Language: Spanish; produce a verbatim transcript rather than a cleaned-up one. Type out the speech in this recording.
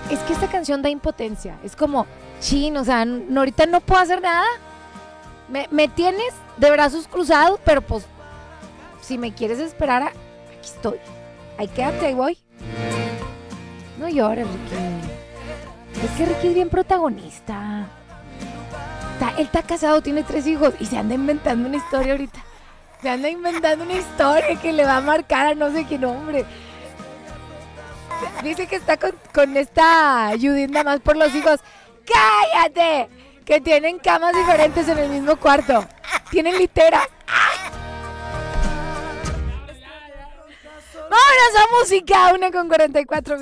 Es que esta canción da impotencia. Es como, chin, o sea, no, ahorita no puedo hacer nada. Me, me tienes de brazos cruzados, pero pues, si me quieres esperar, aquí estoy. Ahí quédate, ahí voy. No llores, Ricky. Es que Ricky es bien protagonista. Está, él está casado, tiene tres hijos y se anda inventando una historia ahorita. Se anda inventando una historia que le va a marcar a no sé qué nombre. Dice que está con, con esta Judith nada más por los hijos. ¡Cállate! Que tienen camas diferentes en el mismo cuarto. Tienen litera. ¡Vámonos a música! Una con cuarenta y cuatro.